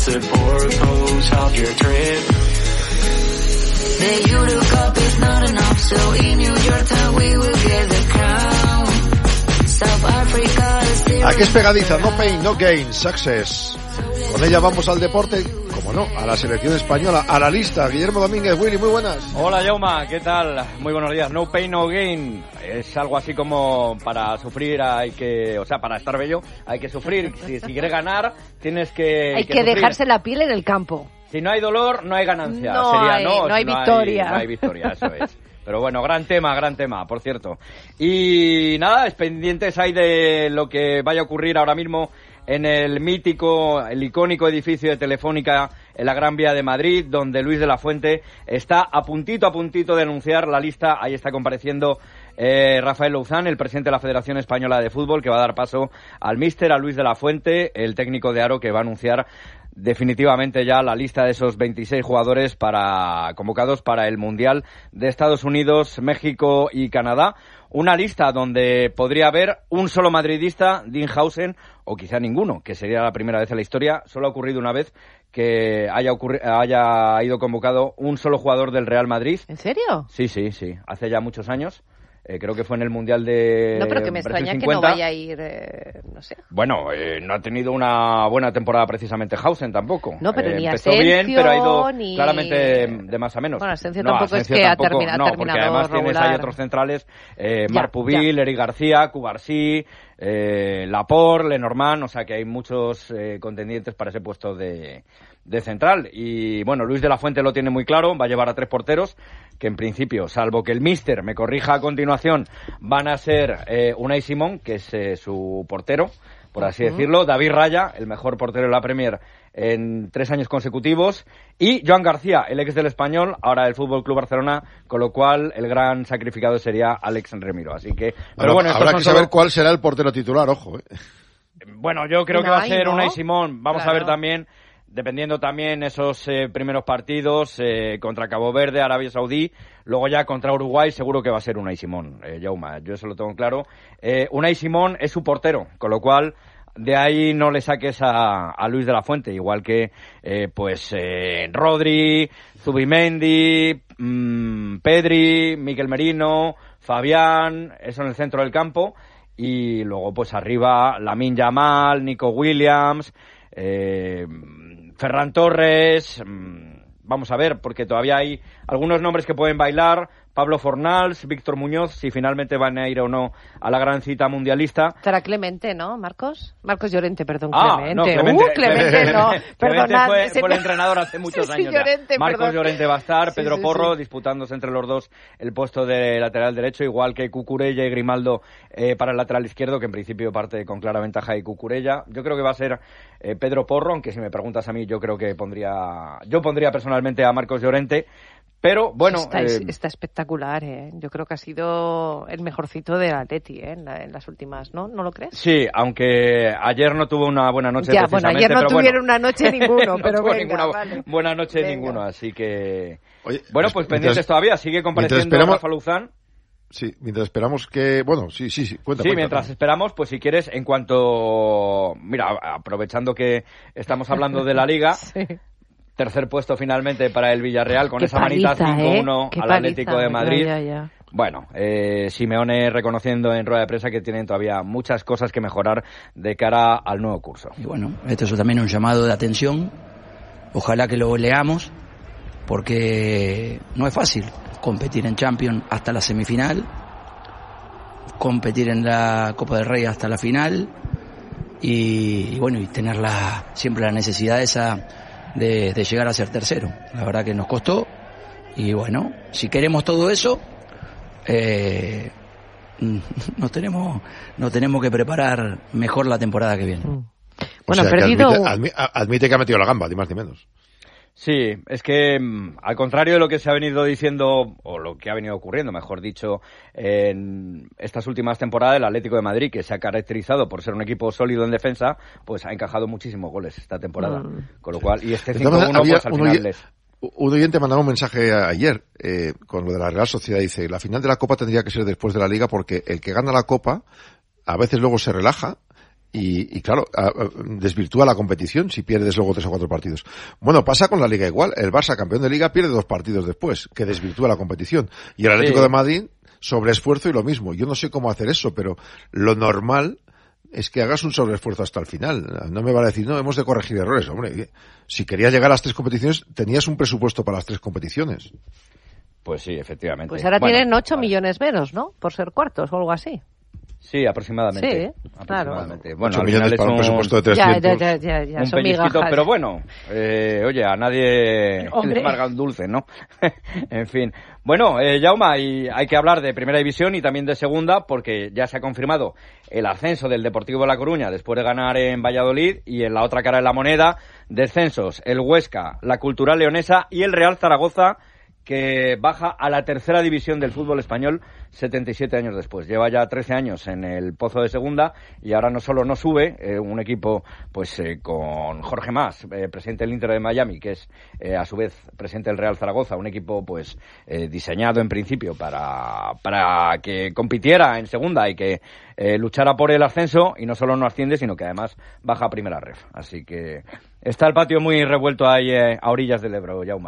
support post of your trip. The Euro Cup is not enough, so in New York town we will get the crown. South Africa is the... Aquí es pegadiza, no pain, no gain, success. Con ella vamos al deporte, como no, a la selección española, a la lista. Guillermo Domínguez, Willy, muy buenas. Hola, Jauma, ¿qué tal? Muy buenos días. No pain, no gain. Es algo así como para sufrir para estar bello hay que sufrir. Si quieres ganar, tienes que... Hay que dejarse la piel en el campo. Si no hay dolor, no hay ganancia. No hay victoria. No hay victoria, eso es. Pero bueno, gran tema, por cierto. Y nada, pendientes hay de lo que vaya a ocurrir ahora mismo en el icónico edificio de Telefónica en la Gran Vía de Madrid, donde Luis de la Fuente está a puntito de anunciar la lista. Ahí está compareciendo Rafael Louzán, el presidente de la Federación Española de Fútbol, que va a dar paso al míster, a Luis de la Fuente, el técnico de Aro, que va a anunciar definitivamente ya la lista de esos 26 jugadores convocados para el Mundial de Estados Unidos, México y Canadá. Una lista donde podría haber un solo madridista, Dean Howson, o quizá ninguno, que sería la primera vez en la historia. Solo ha ocurrido una vez que haya ido convocado un solo jugador del Real Madrid. ¿En serio? Sí, hace ya muchos años. Creo que fue en el Mundial de No, pero que me Brasil extraña 50. que no vaya a ir, no sé. Bueno, no ha tenido una buena temporada precisamente Howson tampoco. No, pero ni empezó Asensio, bien, pero ha ido ni... claramente de más a menos. Bueno, Asensio tampoco es que ha terminado No, porque además regular. tienes ahí otros centrales, Marc Pubil, Eric García, Cubarsí, Laporte, Lenormand, o sea que hay muchos contendientes para ese puesto de central. Y bueno, Luis de la Fuente lo tiene muy claro, va a llevar a 3 porteros, que en principio, salvo que el míster me corrija a continuación, van a ser Unai Simón, que es su portero, por así decirlo, David Raya, el mejor portero de la Premier en 3 años consecutivos, y Joan García, el ex del Español, ahora del Fútbol Club Barcelona, con lo cual el gran sacrificado sería Alex Remiro. Así que, pero bueno, habrá que saber cuál será el portero titular, ojo. Bueno, yo creo que va a ser Unai Simón. Vamos a ver también, dependiendo también esos primeros partidos contra Cabo Verde, Arabia Saudí, luego ya contra Uruguay, seguro que va a ser Unai Simón, Jauma, yo eso lo tengo claro. Unai Simón es su portero, con lo cual de ahí no le saques a Luis de la Fuente, igual que Rodri, Zubimendi, Pedri, Mikel Merino, Fabián, eso en el centro del campo, y luego pues arriba Lamine Yamal, Nico Williams, Ferran Torres, vamos a ver, porque todavía hay algunos nombres que pueden bailar, Pablo Fornals, Víctor Muñoz, si finalmente van a ir o no a la gran cita mundialista. Estará Clemente, ¿no, Marcos? Marcos Llorente, perdón, Clemente. No, Clemente no. Perdonad, fue el entrenador hace muchos años Llorente, ya. Marcos Llorente va a estar, Pedro Porro, sí, disputándose entre los dos el puesto de lateral derecho, igual que Cucurella y Grimaldo para el lateral izquierdo, que en principio parte con clara ventaja de Cucurella. Yo creo que va a ser Pedro Porro, aunque si me preguntas a mí, yo creo que pondría personalmente a Marcos Llorente. Pero bueno, está espectacular, Yo creo que ha sido el mejorcito del Atleti, en las últimas, ¿no? ¿No lo crees? Sí, aunque ayer no tuvo una buena noche. Ya, bueno, ayer no tuvieron una noche ninguno, pero no venga, vale. Buena noche ninguno, así que... Oye, bueno, pues pendientes todavía, sigue compareciendo Rafa Louzán. Sí, mientras esperamos que... Bueno, sí, cuenta. Mientras esperamos, pues si quieres, en cuanto... Mira, aprovechando que estamos hablando de la Liga... Sí. Tercer puesto finalmente para el Villarreal con esa manita 5-1 al Atlético de Madrid. Ya. Bueno, Simeone reconociendo en rueda de prensa que tienen todavía muchas cosas que mejorar de cara al nuevo curso. Y bueno, esto es también un llamado de atención. Ojalá que lo leamos, porque no es fácil competir en Champions hasta la semifinal, competir en la Copa del Rey hasta la final y bueno, y tener siempre la necesidad esa de llegar a ser tercero. La verdad que nos costó y bueno, si queremos todo eso nos tenemos que preparar mejor la temporada que viene. Bueno, o sea, perdido... admite que ha metido la gamba, ni más ni menos. Sí, es que al contrario de lo que se ha venido diciendo, o lo que ha venido ocurriendo, mejor dicho, en estas últimas temporadas, el Atlético de Madrid, que se ha caracterizado por ser un equipo sólido en defensa, pues ha encajado muchísimos goles esta temporada. Con lo cual, y este 5-1, pues al final un oyente mandaba un mensaje ayer con lo de la Real Sociedad, dice, la final de la Copa tendría que ser después de la Liga porque el que gana la Copa a veces luego se relaja Y claro, desvirtúa la competición si pierdes luego 3 o 4 partidos. Bueno, pasa con la Liga igual. El Barça, campeón de Liga, pierde 2 partidos después, que desvirtúa la competición. Y el Atlético de Madrid, sobreesfuerzo y lo mismo. Yo no sé cómo hacer eso, pero lo normal es que hagas un sobreesfuerzo hasta el final. No me vale decir, no, hemos de corregir errores. Hombre, si querías llegar a las 3 competiciones, tenías un presupuesto para las 3 competiciones. Pues sí, efectivamente. Pues ahora tienen 8 millones menos, ¿no? Por ser cuartos o algo así. Sí, aproximadamente. Sí, aproximadamente. Claro. Bueno, 8 millones para un presupuesto de 300. Ya, un pellizquito, pero bueno, oye, a nadie Hombre. le amarga un dulce, ¿no? En fin. Bueno, Jaume, y hay que hablar de Primera División y también de Segunda, porque ya se ha confirmado el ascenso del Deportivo de La Coruña después de ganar en Valladolid, y en la otra cara de la moneda, descensos, el Huesca, la Cultural Leonesa y el Real Zaragoza, que baja a la tercera división del fútbol español 77 años después. Lleva ya 13 años en el pozo de segunda y ahora no solo no sube, un equipo pues con Jorge Mas, presidente del Inter de Miami, que es a su vez presidente del Real Zaragoza, un equipo pues diseñado en principio para que compitiera en segunda y que luchara por el ascenso, y no solo no asciende, sino que además baja a primera ref. Así que está el patio muy revuelto ahí a orillas del Ebro, Jaume.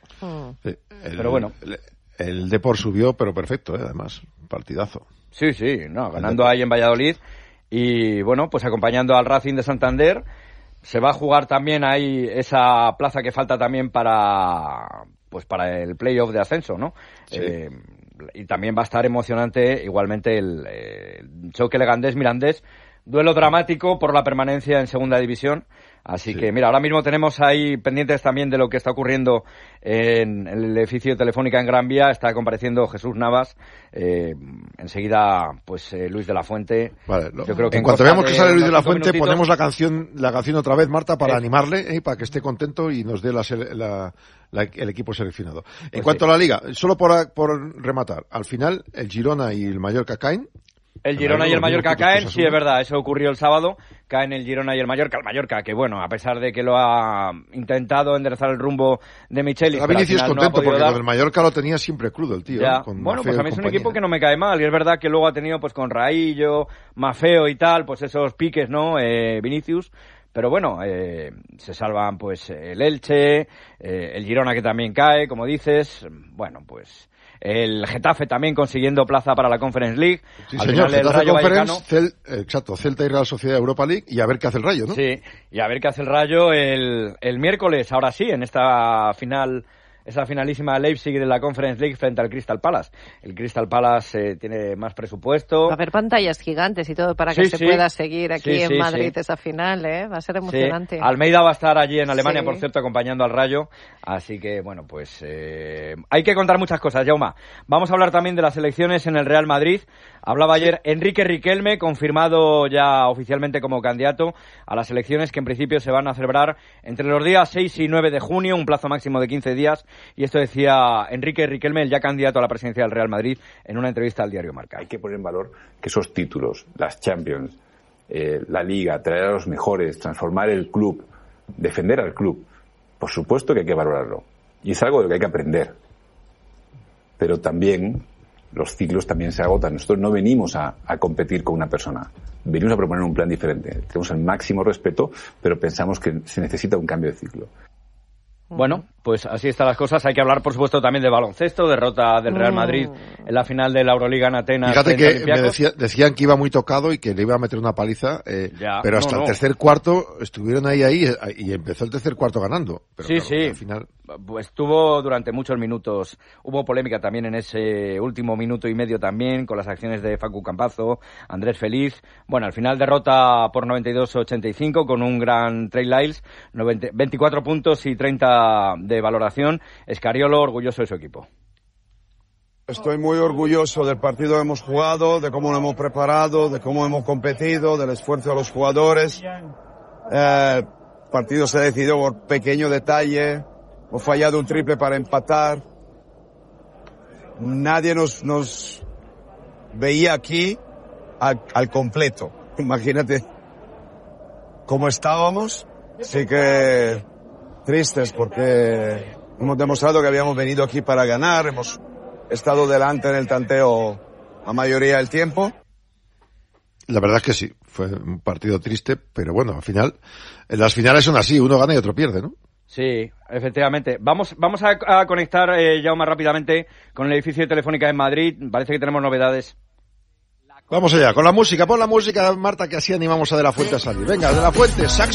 Pero bueno, el Depor subió, pero perfecto, además, partidazo. Sí, no, ganando ahí en Valladolid y bueno, pues acompañando al Racing de Santander. Se va a jugar también ahí esa plaza que falta también para el playoff de ascenso, ¿no? Sí. Y también va a estar emocionante igualmente el choque Leganés-Mirandés, duelo dramático por la permanencia en segunda división. Así que, mira, ahora mismo tenemos ahí pendientes también de lo que está ocurriendo en el edificio de Telefónica en Gran Vía. Está compareciendo Jesús Navas. Enseguida, pues, Luis de la Fuente. Vale, yo creo que en cuanto veamos que sale Luis de la Fuente, minutitos, ponemos la canción otra vez, Marta, para animarle, para que esté contento y nos dé el equipo seleccionado. En cuanto a la Liga, solo por rematar, al final, el Girona y el Mallorca caen. El Girona y el Mallorca caen, sí, es verdad, eso ocurrió el sábado, caen el Girona y el Mallorca. El Mallorca, que bueno, a pesar de que lo ha intentado enderezar el rumbo de Michelis, pero Vinicius contento porque con el Mallorca lo tenía siempre crudo el tío. Ya. Con Bueno, Maffeo pues a mí es un equipo que no me cae mal, y es verdad que luego ha tenido pues con Raillo, Maffeo y tal, pues esos piques, ¿no? Vinicius. Pero bueno, se salvan pues el Elche, el Girona que también cae, como dices, bueno, pues el Getafe también consiguiendo plaza para la Conference League. Sí, al señor, final el Rayo Vallecano. Exacto, Celta y Real Sociedad Europa League, y a ver qué hace el Rayo, ¿no? Sí, y a ver qué hace el Rayo el miércoles, ahora sí, en esta finalísima Leipzig de la Conference League frente al Crystal Palace. El Crystal Palace tiene más presupuesto. Va a haber pantallas gigantes y todo para que se pueda seguir aquí en Madrid esa final, ¿eh? Va a ser emocionante. Sí. Almeida va a estar allí en Alemania, Sí. por cierto, acompañando al Rayo. Así que, bueno, pues hay que contar muchas cosas, Jaume. Vamos a hablar también de las elecciones en el Real Madrid. Hablaba ayer Enrique Riquelme, confirmado ya oficialmente como candidato a las elecciones que en principio se van a celebrar entre los días 6 y 9 de junio, un plazo máximo de 15 días. Y esto decía Enrique Riquelme, el ya candidato a la presidencia del Real Madrid, en una entrevista al diario Marca. Hay que poner en valor que esos títulos, las Champions, la Liga, traer a los mejores, transformar el club, defender al club, por supuesto que hay que valorarlo. Y es algo de lo que hay que aprender. Pero también los ciclos también se agotan. Nosotros no venimos a competir con una persona. Venimos a proponer un plan diferente. Tenemos el máximo respeto, pero pensamos que se necesita un cambio de ciclo. Bueno, pues así están las cosas. Hay que hablar, por supuesto, también de baloncesto, derrota del Real Madrid en la final de la Euroliga en Atenas. Fíjate que decían que iba muy tocado y que le iba a meter una paliza, pero hasta el tercer cuarto estuvieron ahí y empezó el tercer cuarto ganando. Pero sí, claro, sí. Al final... Pues tuvo durante muchos minutos, hubo polémica también en ese último minuto y medio también, con las acciones de Facu Campazzo, Andrés Feliz. Bueno, al final derrota por 92-85 con un gran Trey Lyles, 24 puntos y 30 de valoración. Escariolo orgulloso de su equipo. Estoy muy orgulloso del partido que hemos jugado, de cómo lo hemos preparado, de cómo hemos competido, del esfuerzo de los jugadores. El partido se decidió por pequeño detalle. Hemos fallado un triple para empatar. Nadie nos veía aquí al completo. Imagínate cómo estábamos. Así que tristes porque hemos demostrado que habíamos venido aquí para ganar. Hemos estado delante en el tanteo la mayoría del tiempo. La verdad es que sí, Fue un partido triste, pero bueno, al final, las finales son así, uno gana y otro pierde, ¿no? Sí, efectivamente. Vamos a conectar ya más rápidamente con el edificio de Telefónica en Madrid. Parece que tenemos novedades. Vamos allá, con la música. Pon la música, Marta, que así animamos a De La Fuente a salir. Venga, De La Fuente, saxo.